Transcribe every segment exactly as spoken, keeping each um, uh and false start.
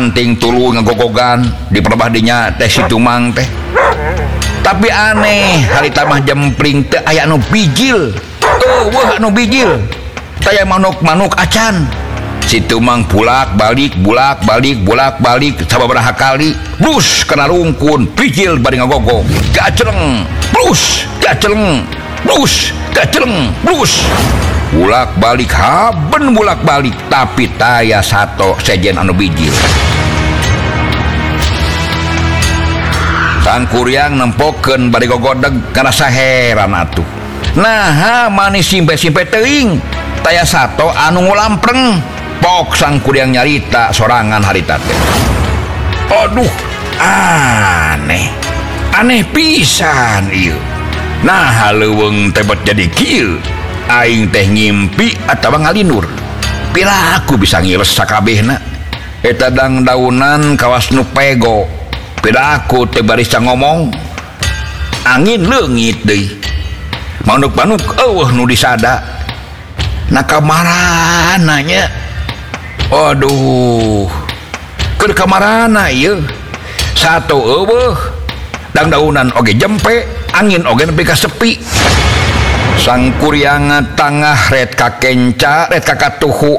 manting tulu ngagogogan di perbadinya teh si Tumang teh. Tapi aneh harita mah jempling teu aya anu bijil. Eueuh anu bijil. Taya manuk-manuk acan. Si Tumang pulak balik bulak balik bulak balik sababaraha kali blus kana rungkun bijil bari ngagogog gaceleng blus gaceleng blus gaceleng blus bulak balik haben bulak balik tapi taya sato sejen anu bijil. Sang Kuryang nempokeun bari gogodeg kana saheran atuh. Naha manis simpe-simpe teuing taya sato anu ngulampreng. Pok Sang Kuryang nyarita sorangan harita teh. Aduh, aneh. Aneh pisan ieu. Nah haleuweung teh bet jadi kieu. Aing teh ngimpi atawa ngalinur. Pilaku bisa ngiles sakabehna. Eta dangdaunan kawas nu pego. Pilaku teh barisa ngomong. Angin leungit deui. Manuk-manuk eueuh nu disada. Na kamarana nya. Aduh. Keur kamarana ieu. Sato eueuh. Dangdaunan oge jempe, angin oge nepi ka sepi. Sang Kuryang tangah red ka kenca, red ka katuhu.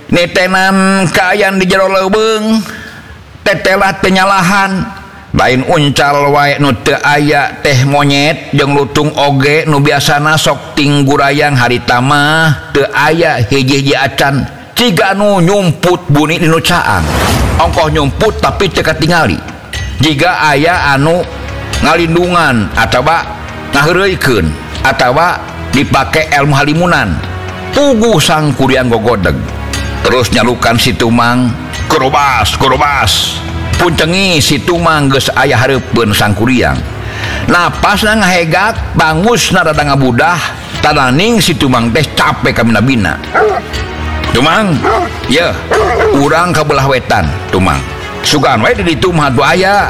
Netenan kaayan di jero leubeung. Tetelat teh nyalahan. Lain uncal wae nu teu aya teh monyet jeung lutung oge nu biasana sok tinggurayang harita mah teu aya hiji-hiji acan ciga nu nyumput buni dinu caang. Ongkoh nyumput tapi teu katingali. Jiga aya anu ngalindungan atawa ngaheureuikeun atawa dipake ilmu halimunan. Puguh Sang Kuryang gogodeg. Terus nyalukan si Tumang, "Korobas, korobas." Puncengi si Tumang geus aya hareupeun Sang Kuryang. Napasna ngahegak, bangusna rada ngabudah, tananing si Tumang teh capek ka bina-bina. "Tumang, ye, urang ka belah wetan, Tumang. Sugan wae di ditu mah aya."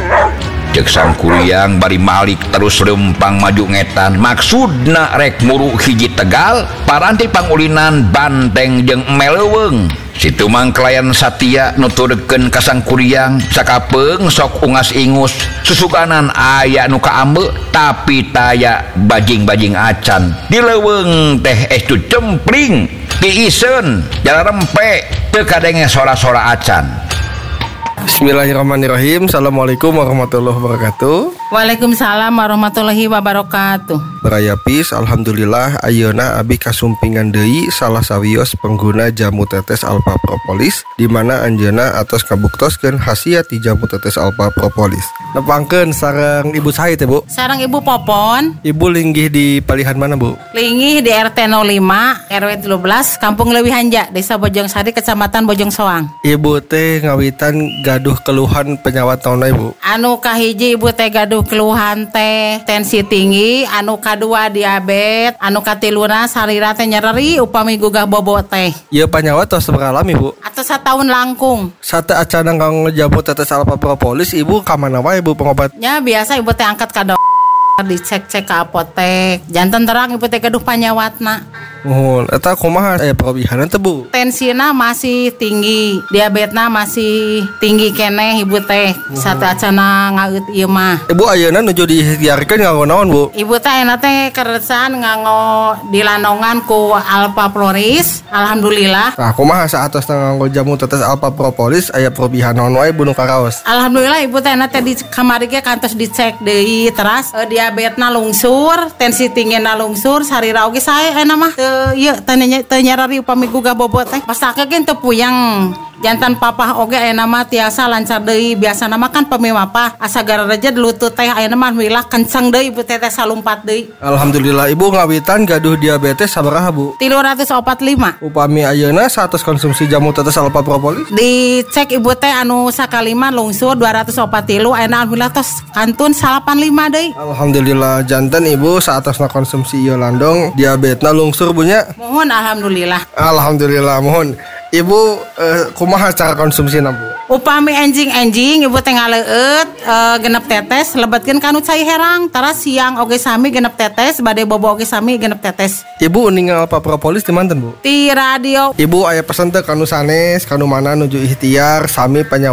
Cek Sang Kuryang bari malik terus rempang maju ngetan. Maksudna rek muru hiji tegal, paranti pangulinan banteng jeung meleuweung. Si Tumang kelayan satia nuturkeun ka Sang Kuryang sakapeung sok ungas ingus susuganan aya nu kaambe tapi taya bajing-bajing acan di leuweung teh estu cempling tiiseun jala rempe teu kadenge sora-sora acan. Bismillahirrahmanirrahim. Assalamualaikum warahmatullahi wabarakatuh. Waalaikumsalam warahmatullahi wabarakatuh. Barayapis, alhamdulillah ayeuna abi kasumpingan deui salah sawios pengguna jamu tetes alpha propolis di mana anjeunna atos kabuktoskeun khasiat ti jamu tetes alpha propolis. Nepangkeun sareng Ibu saha teh, Bu? Sareng Ibu Popon. Ibu linggih di palihan mana, Bu? Linggih di R T nol lima R W tilu belas Kampung Leuwi Hanja, Desa Bojongsari, Kecamatan Bojongsoang. Ibu teh ngawitan gaduh keluhan penyawat naon Ibu? Anu kahiji Ibu teh gaduh keluhan teh tensi tinggi, anu kadua diabetes, anu katiluna sarira teh nyeri upami gugah bobo teh. Ieu penyawat tos beralami, Bu? Atos sataun langkung. Sate acanang kang jamu tetes alpha propolis Ibu ka mana wae Bu pengobat? Ya biasa Ibu teh angkat ka dokter, dicek-cek ke apotek. Janten terang Ibu teh gaduh panyawatna. Mohon, eta kumaha aya parobihanan teh Bu? Tensina masih tinggi, diabetesna masih tinggi keneh Ibu teh. Sate acana ngaeut ieu mah. Ibu ayeuna nuju diikhtiarkeun nganggo naon, Bu? Ibu teh enak teh keresan nganggo dilandongan ku Alpha Floris. Alhamdulillah. Nah, kumaha saatos nganggo jamu tetes alpha propolis aya parobihan naon wae Bu nu karaos? Alhamdulillah Ibu teh enak teh di kamari ge kantos dicek deui teras e, diabetesna lungsur, tensi tinggina lungsur, sarira oge sae enak mah. Iya, tanya nyarari upami gugah bobot teh. Pastake ge teu puyang. Jantan papah oge ayeuna mah tiasa lancar deui. Biasana mah kan pemimapah asa garareja di lutut teh ayeuna mah wilah kenceng deui Ibu teh salumpat deui. Alhamdulillah Ibu ngawitan gaduh diabetes sabaraha Bu? tilu ratus opat puluh lima. Upami ayeuna satos konsumsi jamu tetes alpha propolis? Dicek Ibu teh anu sakalima lungsur dua ratus opat puluh tilu ayeuna alhamdulillah tos kantun salapan puluh lima deui. Alhamdulillah janten Ibu saatosna konsumsi ieu landong diabetesna lungsur Bu nya. Mohon alhamdulillah. Alhamdulillah mohon. Ibu eh, kumaha cara konsumsina Bu? Upami enjing-enjing Ibu teh ngaleueut e, genep tetes lebetkeun kanu cai herang tara siang oge sami genep tetes bade bobo oge sami genep tetes. Ibu ningal alpha propolis di manten Bu? Di radio. Ibu aya pesen teh kanu sanes kanu mana nuju ikhtiar sami panya